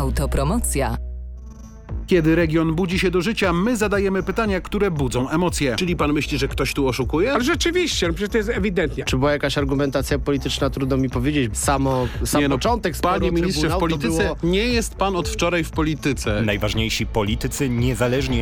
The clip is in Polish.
Autopromocja. Kiedy region budzi się do życia, my zadajemy pytania, które budzą emocje. Czyli pan myśli, że ktoś tu oszukuje? Ale rzeczywiście, przecież to jest ewidentnie. Czy była jakaś argumentacja polityczna, trudno mi powiedzieć. Sam początek sporu Panie ministrze, w Trybunał to polityce było... nie jest pan od wczoraj w polityce. Najważniejsi politycy, niezależnie